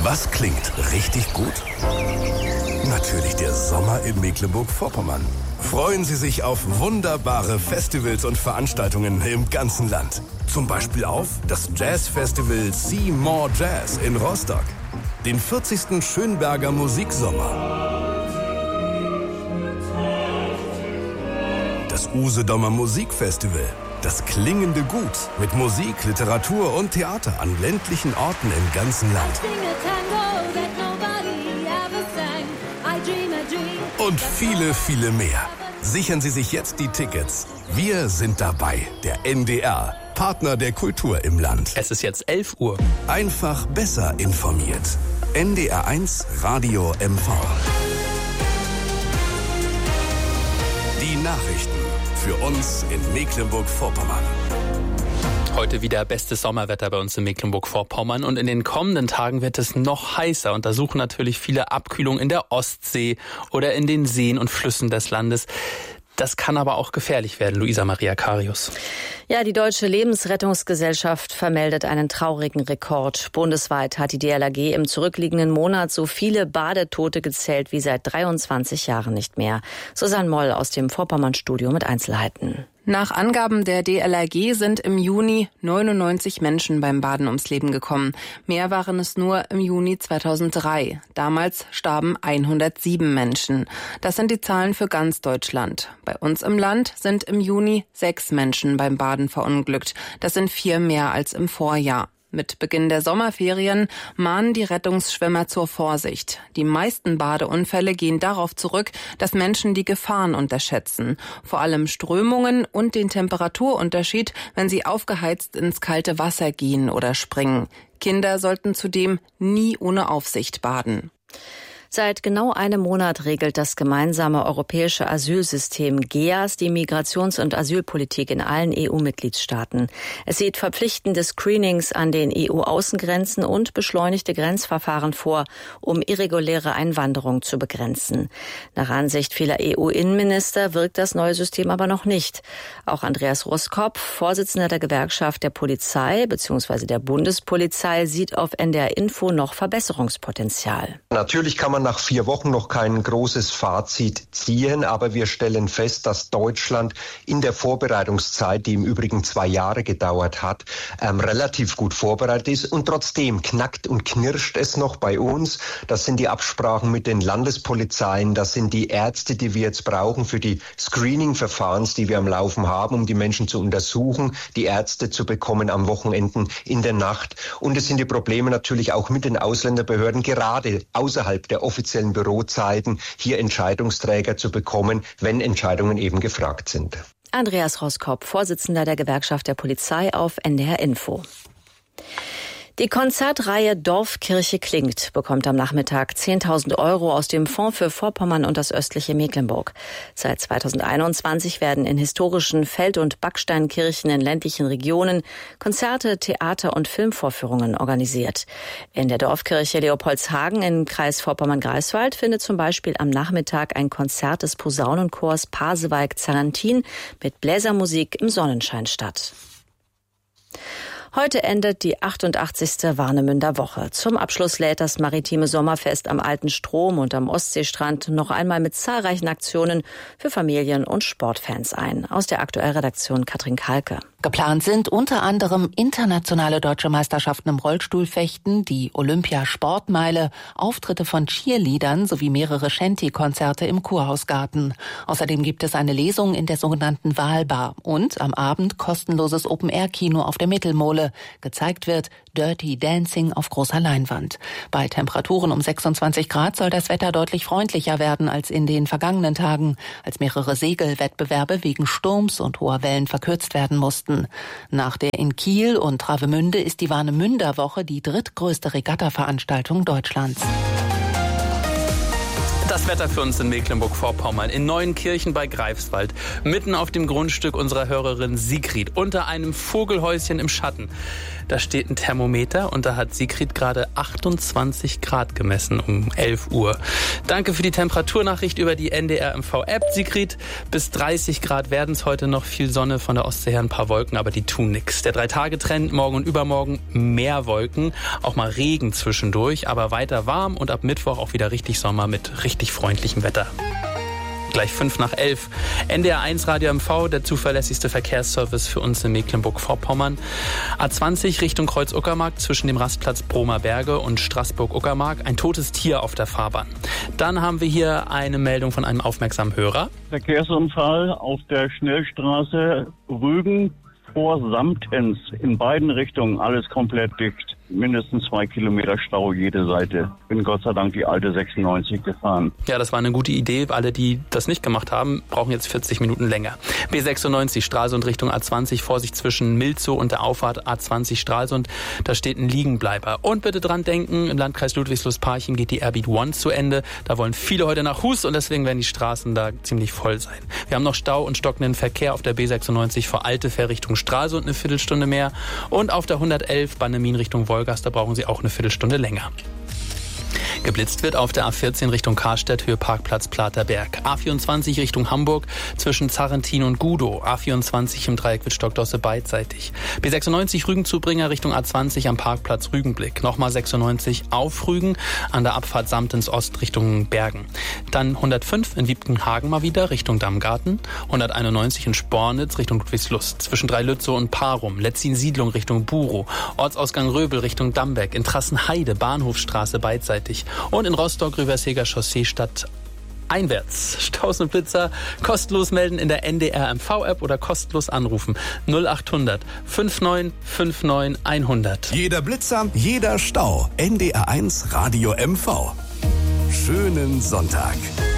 Was klingt richtig gut? Natürlich der Sommer in Mecklenburg-Vorpommern. Freuen Sie sich auf wunderbare Festivals und Veranstaltungen im ganzen Land. Zum Beispiel auf das Jazzfestival See More Jazz in Rostock, den 40. Schönberger Musiksommer, das Usedomer Musikfestival, das klingende Gut mit Musik, Literatur und Theater an ländlichen Orten im ganzen Land. Und viele, viele mehr. Sichern Sie sich jetzt die Tickets. Wir sind dabei, der NDR, Partner der Kultur im Land. Es ist jetzt 11 Uhr. Einfach besser informiert. NDR1 Radio MV. Die Nachrichten für uns in Mecklenburg-Vorpommern. Heute wieder bestes Sommerwetter bei uns in Mecklenburg-Vorpommern und in den kommenden Tagen wird es noch heißer und da suchen natürlich viele Abkühlung in der Ostsee oder in den Seen und Flüssen des Landes. Das kann aber auch gefährlich werden, Luisa Maria Karius. Ja, die Deutsche Lebensrettungsgesellschaft vermeldet einen traurigen Rekord. Bundesweit hat die DLRG im zurückliegenden Monat so viele Badetote gezählt wie seit 23 Jahren nicht mehr. Susanne Moll aus dem Vorpommern-Studio mit Einzelheiten. Nach Angaben der DLRG sind im Juni 99 Menschen beim Baden ums Leben gekommen. Mehr waren es nur im Juni 2003. Damals starben 107 Menschen. Das sind die Zahlen für ganz Deutschland. Bei uns im Land sind im Juni 6 Menschen beim Baden verunglückt. Das sind 4 mehr als im Vorjahr. Mit Beginn der Sommerferien mahnen die Rettungsschwimmer zur Vorsicht. Die meisten Badeunfälle gehen darauf zurück, dass Menschen die Gefahren unterschätzen. Vor allem Strömungen und den Temperaturunterschied, wenn sie aufgeheizt ins kalte Wasser gehen oder springen. Kinder sollten zudem nie ohne Aufsicht baden. Seit genau einem Monat regelt das gemeinsame europäische Asylsystem GEAS die Migrations- und Asylpolitik in allen EU-Mitgliedstaaten. Es sieht verpflichtende Screenings an den EU-Außengrenzen und beschleunigte Grenzverfahren vor, um irreguläre Einwanderung zu begrenzen. Nach Ansicht vieler EU-Innenminister wirkt das neue System aber noch nicht. Auch Andreas Roskopf, Vorsitzender der Gewerkschaft der Polizei bzw. der Bundespolizei, sieht auf NDR Info noch Verbesserungspotenzial. Natürlich kann man nach 4 Wochen noch kein großes Fazit ziehen, aber wir stellen fest, dass Deutschland in der Vorbereitungszeit, die im Übrigen 2 Jahre gedauert hat, relativ gut vorbereitet ist und trotzdem knackt und knirscht es noch bei uns. Das sind die Absprachen mit den Landespolizeien, das sind die Ärzte, die wir jetzt brauchen für die Screening-Verfahrens, die wir am Laufen haben, um die Menschen zu untersuchen, die Ärzte zu bekommen am Wochenenden in der Nacht. Und es sind die Probleme natürlich auch mit den Ausländerbehörden, gerade außerhalb der offiziellen Bürozeiten hier Entscheidungsträger zu bekommen, wenn Entscheidungen eben gefragt sind. Andreas Roskopf, Vorsitzender der Gewerkschaft der Polizei auf NDR Info. Die Konzertreihe Dorfkirche klingt bekommt am Nachmittag 10.000 € aus dem Fonds für Vorpommern und das östliche Mecklenburg. Seit 2021 werden in historischen Feld- und Backsteinkirchen in ländlichen Regionen Konzerte, Theater- und Filmvorführungen organisiert. In der Dorfkirche Leopoldshagen im Kreis Vorpommern-Greifswald findet zum Beispiel am Nachmittag ein Konzert des Posaunenchors Pasewalk-Zarrentin mit Bläsermusik im Sonnenschein statt. Heute endet die 88. Warnemünder Woche. Zum Abschluss lädt das maritime Sommerfest am Alten Strom und am Ostseestrand noch einmal mit zahlreichen Aktionen für Familien und Sportfans ein. Aus der Aktuellredaktion Katrin Kalke. Geplant sind unter anderem internationale deutsche Meisterschaften im Rollstuhlfechten, die Olympia-Sportmeile, Auftritte von Cheerleadern sowie mehrere Shanty-Konzerte im Kurhausgarten. Außerdem gibt es eine Lesung in der sogenannten Walbar und am Abend kostenloses Open-Air-Kino auf der Mittelmole. Gezeigt wird Dirty Dancing auf großer Leinwand. Bei Temperaturen um 26 Grad soll das Wetter deutlich freundlicher werden als in den vergangenen Tagen, als mehrere Segelwettbewerbe wegen Sturms und hoher Wellen verkürzt werden mussten. Nach der in Kiel und Travemünde ist die Warnemünder Woche die drittgrößte Regatta-Veranstaltung Deutschlands. Das Wetter für uns in Mecklenburg-Vorpommern, in Neuenkirchen bei Greifswald, mitten auf dem Grundstück unserer Hörerin Sigrid, unter einem Vogelhäuschen im Schatten. Da steht ein Thermometer und da hat Sigrid gerade 28 Grad gemessen um 11 Uhr. Danke für die Temperaturnachricht über die NDR MV-App. Sigrid, bis 30 Grad werden es heute noch, viel Sonne, von der Ostsee her ein paar Wolken, aber die tun nichts. Der 3-Tage-Trend, morgen und übermorgen mehr Wolken, auch mal Regen zwischendurch, aber weiter warm und ab Mittwoch auch wieder richtig Sommer mit richtig freundlichem Wetter. Gleich 5:11. NDR 1 Radio MV, der zuverlässigste Verkehrsservice für uns in Mecklenburg-Vorpommern. A20 Richtung Kreuz-Uckermark zwischen dem Rastplatz Bromer Berge und Straßburg-Uckermark. Ein totes Tier auf der Fahrbahn. Dann haben wir hier eine Meldung von einem aufmerksamen Hörer. Verkehrsunfall auf der Schnellstraße Rügen vor Samtens. In beiden Richtungen alles komplett dicht. Mindestens 2 Kilometer Stau jede Seite. Bin Gott sei Dank die alte 96 gefahren. Ja, das war eine gute Idee. Alle, die das nicht gemacht haben, brauchen jetzt 40 Minuten länger. B96 Stralsund Richtung A20. Vorsicht zwischen Milzow und der Auffahrt A20 Stralsund. Da steht ein Liegenbleiber. Und bitte dran denken, im Landkreis Ludwigslust-Parchim geht die Airbeat One zu Ende. Da wollen viele heute nach Hus und deswegen werden die Straßen da ziemlich voll sein. Wir haben noch Stau und stockenden Verkehr auf der B96 vor Altefähr Richtung Stralsund eine Viertelstunde mehr. Und auf der 111 Bannemin Richtung Wolgast, da brauchen Sie auch eine Viertelstunde länger. Geblitzt wird auf der A14 Richtung Karstedt, Höhe Parkplatz Platerberg. A24 Richtung Hamburg zwischen Zarrentin und Gudow. A24 im Dreieck Wittstock-Dosse beidseitig. B96 Rügen-Zubringer Richtung A20 am Parkplatz Rügenblick. Nochmal 96 auf Rügen an der Abfahrt Samtens Ost Richtung Bergen. Dann 105 in Wiebkenhagen mal wieder Richtung Dammgarten. 191 in Spornitz Richtung Ludwigslust. Zwischen Dreilützow und Parum. Letzin-Siedlung Richtung Burow. Ortsausgang Röbel Richtung Dambeck. In Trassenheide Bahnhofstraße beidseitig. Und in Rostock Rüversheger Chaussee statt einwärts. Staus und Blitzer kostenlos melden in der NDR MV-App oder kostenlos anrufen. 0800 5959 100. Jeder Blitzer, jeder Stau. NDR 1 Radio MV. Schönen Sonntag.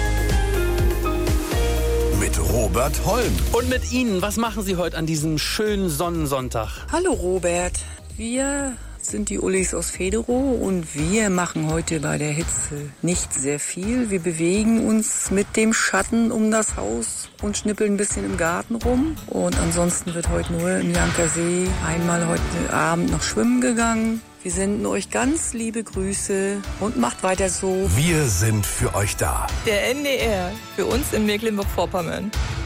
Mit Robert Holm. Und mit Ihnen, was machen Sie heute an diesem schönen Sonnensonntag? Hallo Robert, wir sind die Ullis aus Federow und wir machen heute bei der Hitze nicht sehr viel. Wir bewegen uns mit dem Schatten um das Haus und schnippeln ein bisschen im Garten rum. Und ansonsten wird heute nur im Jankersee einmal heute Abend noch schwimmen gegangen. Wir senden euch ganz liebe Grüße und macht weiter so. Wir sind für euch da. Der NDR, für uns in Mecklenburg-Vorpommern.